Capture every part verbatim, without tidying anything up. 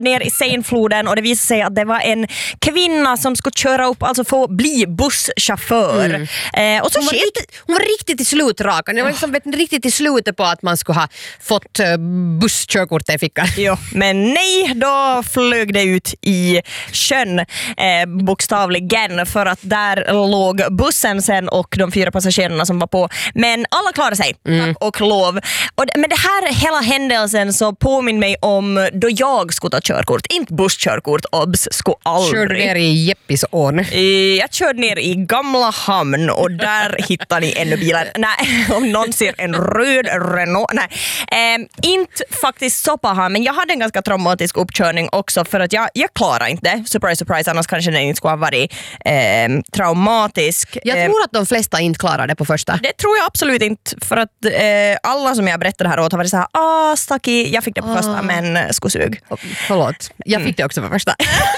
ner i Seinefloden och det visade sig att det var en kvinna som skulle köra upp, alltså få bli busschaufför. Mm. Eh, och så hon, var riktigt, hon var riktigt i slutrakan. Det var liksom oh. riktigt i slutet på att man skulle ha fått uh, busskörkortet i fickan. Jo, men nej, då flög det ut i sjön eh, bokstavligen, för att där låg bussen sen och de fyra passagerarna som var på. Men alla klarade sig, mm. tack och lov. Och, men det här hela händelsen så påminner mig om då jag skulle ta körkort. Inte busskörkort, obs, skulle aldrig. Körde ner i Jeppisån. Jag körde ner i Gamla hamn och där hittar ni ännu bilar. Nej, om någon ser en röd Renault. Nej, eh, inte faktiskt så på han, men jag hade en ganska traumatisk uppkörning också för att jag, jag klarar inte. Surprise, surprise, annars kanske den inte skulle ha varit eh, traumatisk. Jag tror att de flesta inte klarar det på första. Det tror jag absolut inte, för att eh, alla som jag berättade här åt har varit så här, ah, stacky, jag fick det på ah. första, men skosug. Förlåt, jag fick det också på första.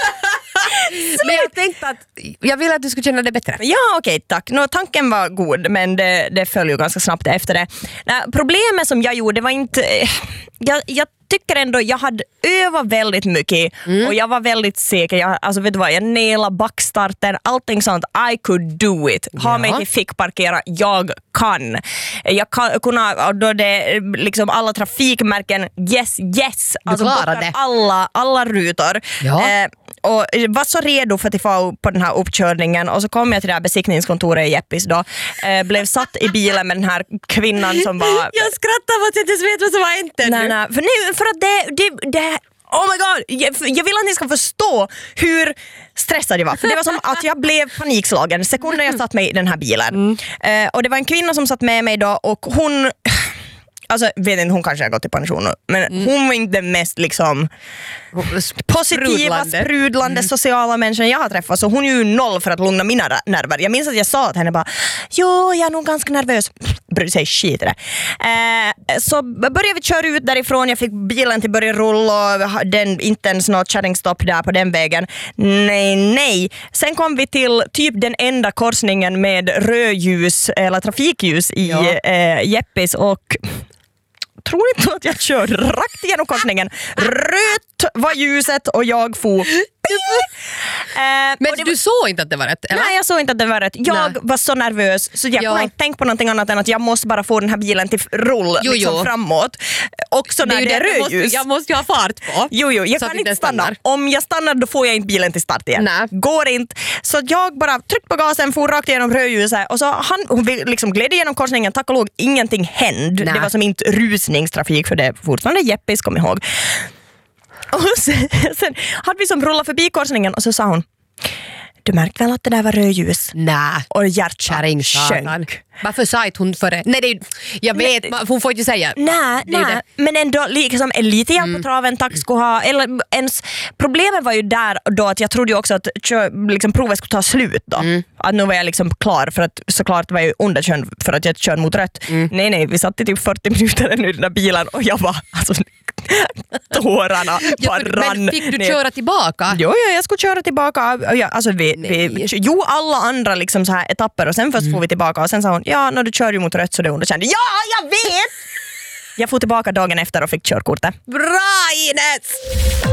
Men jag tänkte att jag vill att du skulle känna det bättre. Ja, okej, okay, tack. Nå, tanken var god, men det, det föll ju ganska snabbt efter det. Nej, problemet som jag gjorde var inte... Jag, jag tycker ändå jag hade övat väldigt mycket mm. och jag var väldigt säker. Jag, alltså vet du vad, jag nailade backstarten, allting sånt. I could do it. Ha ja. mig till fickparkera, jag kan. Jag kan kunna, då det liksom alla trafikmärken, yes, yes. Alltså det. alla, alla rutor. Ja. Eh, och var så redo för att få på den här uppkörningen, och så kom jag till det här besiktningskontoret i Jeppis då. Eh, blev satt i bilen med den här kvinnan som var... Jag skrattar för att jag inte vet vad som har hänt. Nej, nej, för, nej, för att det, det, det... Oh my god, jag, jag vill att ni ska förstå hur stressad jag var. För det var som att jag blev panikslagen sekunden jag satt mig i den här bilen. Mm. Eh, och det var en kvinna som satt med mig då, och hon... Alltså, vet inte, hon kanske har gått i pension nu, men mm. hon var inte den mest liksom positiva, sprudlande, sprudlande mm. sociala människan jag har träffat, så hon är ju noll för att lugna mina nerver. Jag minns att jag sa till henne bara, jo, jag är nog ganska nervös. Bryr sig skit i det. Eh, så började vi köra ut därifrån, jag fick bilen till börja rulla och den, inte ens något kärringstopp där på den vägen. Nej, nej. Sen kom vi till typ den enda korsningen med rödljus eller trafikljus i ja. eh, Jeppis, och tror inte att jag kör rakt igenom korsningen. Rött var ljuset och jag får... eh, Men du var... såg inte att det var rätt, eller? Nej, jag såg inte att det var rätt. Jag Nej. var så nervös så jag ja. kunde inte tänka på någonting annat än att jag måste bara få den här bilen till rull jo, liksom jo. framåt. Också när det, det är rödljus. Måste, jag måste ju ha fart på. Jo, jo, jag kan inte stanna. Stannar. Om jag stannar då får jag inte bilen till start igen. Nej. Går inte. Så jag bara tryckte på gasen, for rakt igenom rödljuset, och så han hon liksom gled igenom korsningen. Tack och lov, ingenting hände. Det var som inte rusningstrafik, för det är fortfarande Jeppis, kom ihåg. Och sen, sen hade vi som rullat förbi korsningen, och så sa hon, du märkte väl att det där var rödljus? Nej. Och hjärtat sjönk. Varför sa inte hon före? Nej, det är, jag vet, nej, hon får inte säga. Nej, nej. Men ändå liksom, lite hjälp mm. på traven, tack ska ha. Eller ens, problemet var ju där då att jag trodde ju också att kör, liksom, provet skulle ta slut då. Mm. Att nu var jag liksom klar, för att såklart var jag ju underkörd för att jag körde mot rött. Mm. Nej, nej, vi satt i typ fyrtio minuter nu i den där bilen, och jag var alltså tårarna bara rann. Men fick du ner. köra tillbaka? Jo, jo, jag skulle köra tillbaka. Ja, alltså vi, vi, jo, alla andra liksom så här etapper, och sen först mm. får vi tillbaka, och sen sa hon, ja, när du kör ju mot rött så det underkände. Ja, jag vet! Jag får tillbaka dagen efter och fick körkortet. Bra, Ines!